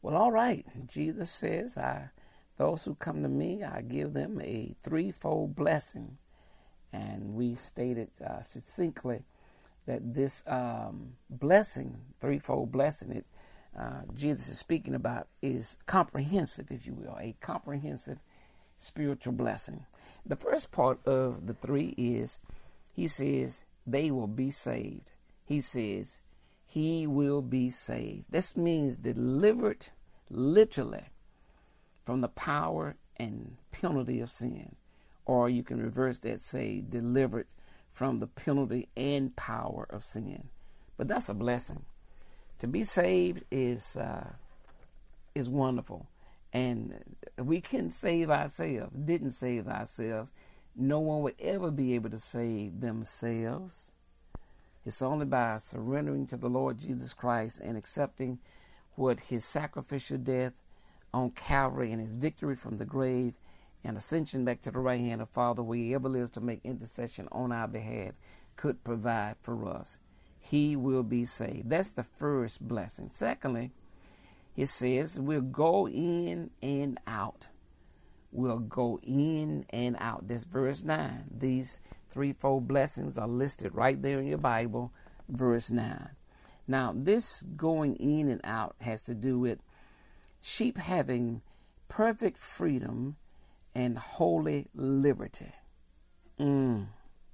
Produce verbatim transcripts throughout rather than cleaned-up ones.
Well, all right. Jesus says, I, those who come to me, I give them a threefold blessing. And we stated uh, succinctly that this um, blessing, threefold blessing, it, uh, Jesus is speaking about is comprehensive, if you will, a comprehensive spiritual blessing. The first part of the three is, he says, they will be saved. He says, he will be saved. This means delivered literally from the power and penalty of sin. Or you can reverse that, say, delivered from the penalty and power of sin. But that's a blessing. To be saved is uh, is wonderful. And we can save ourselves, didn't save ourselves. No one would ever be able to save themselves. It's only by surrendering to the Lord Jesus Christ and accepting what his sacrificial death on Calvary and his victory from the grave and ascension back to the right hand of Father, where he ever lives to make intercession on our behalf, could provide for us. He will be saved. That's the first blessing. Secondly, it says we'll go in and out. We'll go in and out. That's verse nine. These threefold blessings are listed right there in your Bible, verse nine. Now, this going in and out has to do with sheep having perfect freedom and holy liberty. Mm.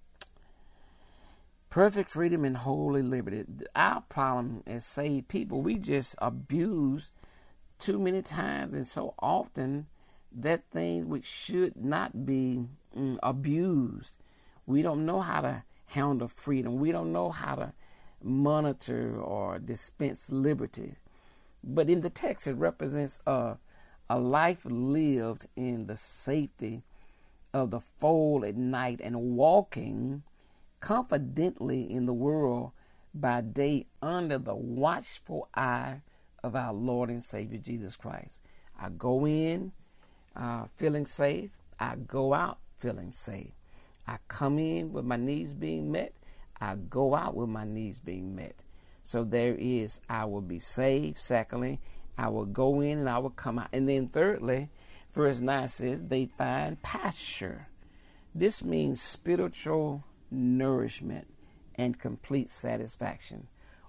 Perfect freedom and holy liberty. Our problem as saved people, we just abuse too many times and so often that thing which should not be mm, abused. We don't know how to handle freedom. We don't know how to monitor or dispense liberty. But in the text, it represents a, a life lived in the safety of the fold at night and walking confidently in the world by day under the watchful eye of our Lord and Savior Jesus Christ. I go in uh, feeling safe. I go out feeling safe. I come in with my needs being met. I go out with my needs being met. So there is, I will be saved. Secondly, I will go in and I will come out. And then thirdly, verse nine says, they find pasture. This means spiritual nourishment and complete satisfaction.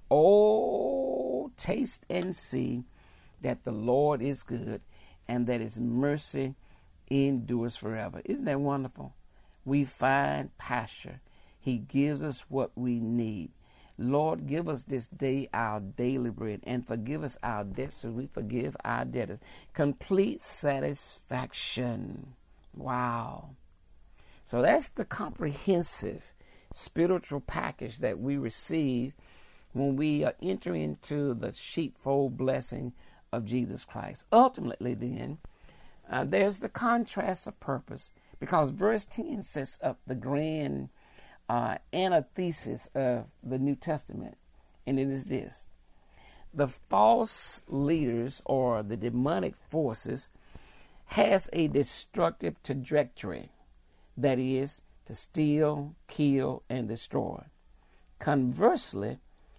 Oh, taste and see that the Lord is good and that his mercy endures forever. Isn't that wonderful? We find pasture. He gives us what we need. Lord, give us this day our daily bread and forgive us our debts as we forgive our debtors. Complete satisfaction. Wow. So that's the comprehensive spiritual package that we receive when we enter into the sheepfold blessing of Jesus Christ. Ultimately, then, uh, there's the contrast of purpose, because verse ten sets up the grand uh, antithesis of the New Testament, and it is this. The false leaders or the demonic forces has a destructive trajectory, that is, to steal, kill, and destroy. Conversely,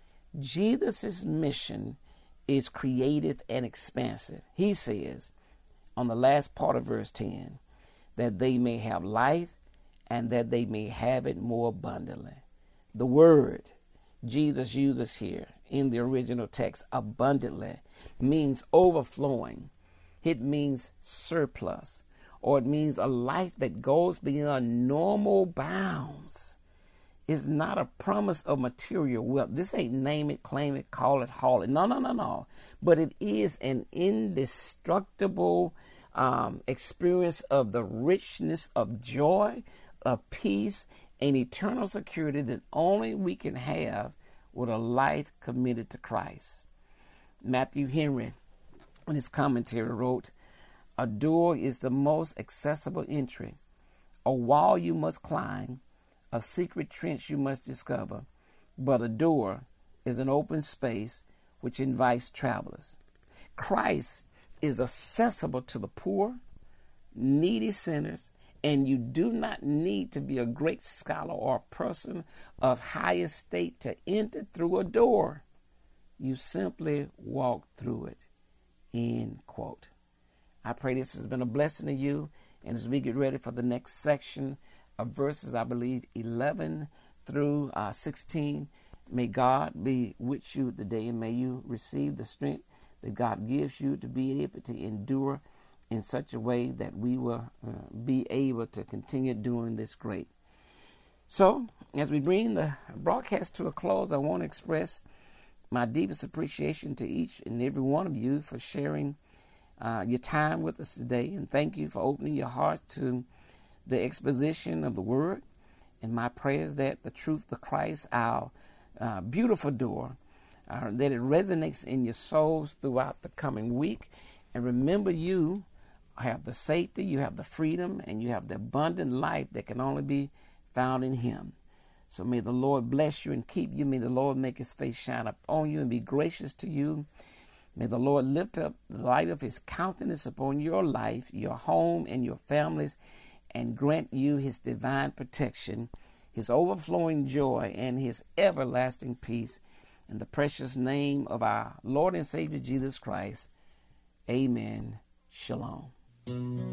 Jesus' mission is creative and expansive. He says, on the last part of verse ten, that they may have life and that they may have it more abundantly. The word Jesus uses here in the original text, abundantly, means overflowing. It means surplus, or it means a life that goes beyond normal bounds. It's not a promise of material wealth. This ain't name it, claim it, call it, haul it. No, no, no, no. But it is an indestructible um, experience of the richness of joy, of peace, and eternal security that only we can have with a life committed to Christ. Matthew Henry, in his commentary, wrote, a door is the most accessible entry, a wall you must climb, a secret trench you must discover, but a door is an open space which invites travelers. Christ is accessible to the poor, needy sinners, and you do not need to be a great scholar or a person of high estate to enter through a door. You simply walk through it. End quote. I pray this has been a blessing to you. And as we get ready for the next section of verses, I believe eleven through uh, sixteen, may God be with you today, and may you receive the strength that God gives you to be able to endure in such a way that we will uh, be able to continue doing this great. So, as we bring the broadcast to a close, I want to express my deepest appreciation to each and every one of you for sharing uh, your time with us today. And thank you for opening your hearts to the exposition of the Word. And my prayer is that the truth of Christ, our uh, beautiful door, uh, that it resonates in your souls throughout the coming week. And remember, you have the safety, you have the freedom, and you have the abundant life that can only be found in Him. So may the Lord bless you and keep you. May the Lord make His face shine upon you and be gracious to you. May the Lord lift up the light of His countenance upon your life, your home, and your families, and grant you His divine protection, His overflowing joy, and His everlasting peace. In the precious name of our Lord and Savior Jesus Christ, amen. Shalom.